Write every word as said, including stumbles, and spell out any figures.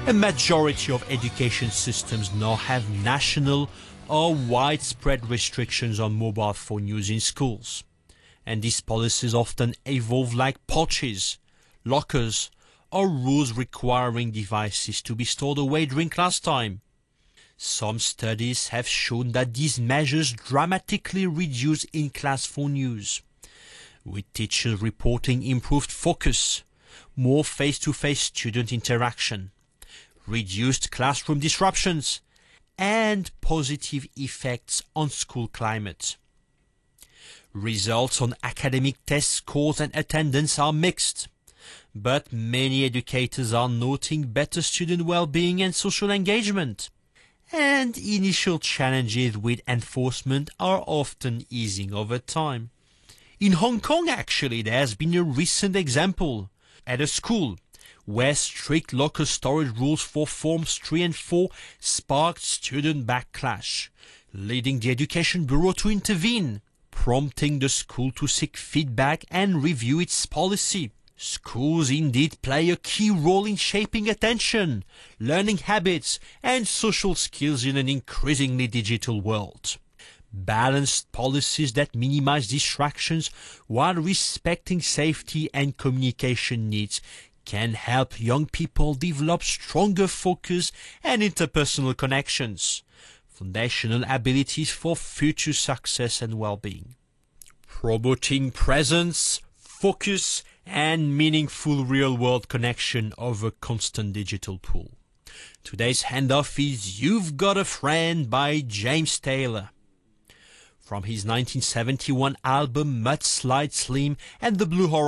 A majority of education systems now have national or widespread restrictions on mobile phone use in schools. And these policies often evolve like pouches, lockers, or rules requiring devices to be stored away during class time. Some studies have shown that these measures dramatically reduce in-class phone use, with teachers reporting improved focus, more face-to-face student interaction, reduced classroom disruptions, and positive effects on school climate. Results on academic test scores and attendance are mixed, but many educators are noting better student well-being and social engagement. And initial challenges with enforcement are often easing over time. In Hong Kong, actually, there has been a recent example at a school where strict locker storage rules for Forms three and four sparked student backlash, leading the Education Bureau to intervene, prompting the school to seek feedback and review its policy. Schools indeed play a key role in shaping attention, learning habits, and social skills in an increasingly digital world. Balanced policies that minimize distractions while respecting safety and communication needs can help young people develop stronger focus and interpersonal connections, foundational abilities for future success and well-being. Promoting presence, focus, and meaningful real-world connection over constant digital pull. Today's handoff is You've Got a Friend by James Taylor. From his nineteen seventy-one album Mudslide Slim and the Blue Horizon,